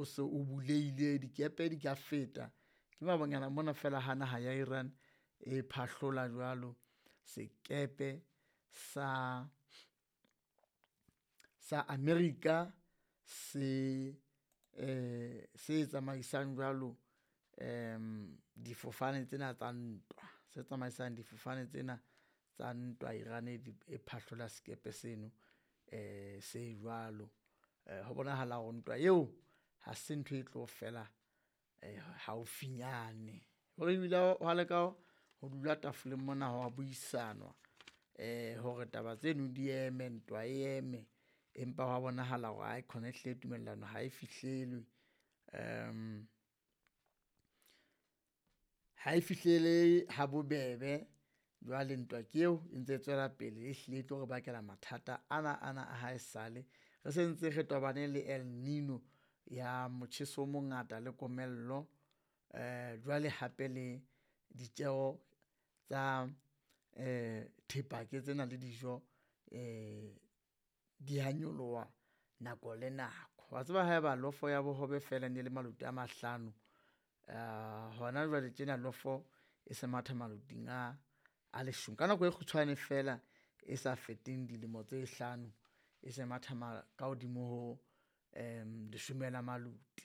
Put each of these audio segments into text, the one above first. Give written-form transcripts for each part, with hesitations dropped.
o se o buleile, dikepe di ka feta. Ke mabanyana mona fela ha naha ya Iran e phahlola jwalo sekepe sa America se tsamaisang jwalo difofane tsena tsa ntwa, se tsamaisang difofane tsena tsa ntwa. Iran e phahlola sekepe seno se jwalo. Ho bonahala hore ntwa eo ha se ntho e tlo fela haufinyane. Hore ebile ho leka ho dula tafoleng mona ho buisanwa hore taba tseno di eme, ntwa e eme, empa ho bonahala hore ha e connect tumellano ha e fihlelwe. Ha e fihlele ha bobebe. Jwale ntwa ke eo e ntse e tswela pele, e hlile tlo re bakela mathata ana a ha e sale. Re sentse re tobane le El Nino ya motjheso o mongata le komello. Jwale hape le ditjeho tsa thepa ke tsena le dijo di a nyoloha nako le nako. Wa tseba haeba lofo ya bohobe fela ne le maluti a 5, hona jwale tjena lofo e se matha maluting a 10 ka nako e kgutshwane fela e sa feteng dilemo tse 5, e se matha ka hodimo ho 10 maluti.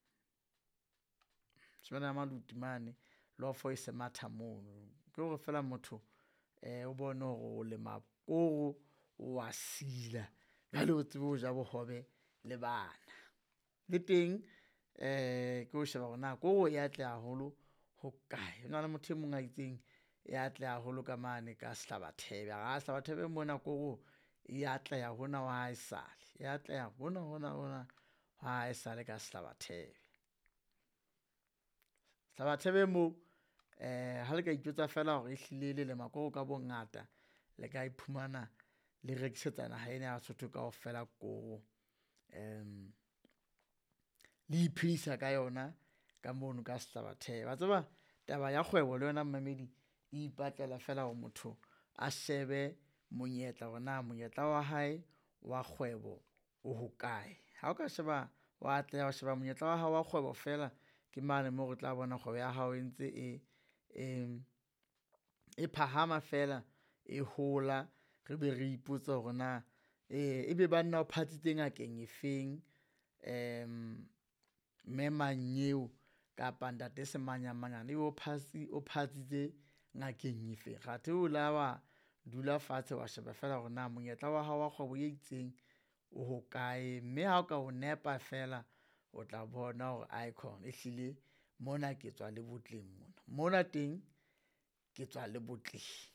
10 maluti mane lofo e se matha mono. Ke hore fela motho o bone hore o lema koro wa sila, jwale o tsebe ho ja bohobe le bana. Le teng ke ho sheba hore na koro e atle haholo ho kae. Ho na le motho e mong a itseng e atle haholo ka mane ka Sehlabathebe. Sehlabathebe mona koro e atleha hona wa haesale, e atleha hona wa haesale ka Sehlabathebe. Sehlabathebe moo ha le ka itjwetsa fela hore ehlile le lema koro ka bongata, le ka iphumana le rekisetsa naha ena ya Sotho kaofela koro, le iphedisa ka yona ka mono ka Sehlabathebe. Wa tseba taba ya kgwebo le yona mmamedi e ipatlela fela hore motho a shebe monyetla hore na monyetla wa hae wa kgwebo o hokae. Ha o ka sheba wa atleha ho sheba monyetla wa hao wa kgwebo fela, ke mane moo re tla bona kgwebo ya hao e ntse e phahama fela, e hola. Re be re ipotsa hore na ebe banna o phatsitse ngakeng e feng, mme Manyeo kapa ntate Semanyamanyane ebe o phatsitse ngakeng e feng. Kgathe o la wa dula fatshe wa sheba fela hore na monyetla wa hao wa kgwebo e itseng o hokae, mme ha o ka o nepa fela o tla bona hore icon ehlile mona ke tswa le botleng, mona teng ke tswa le botleng.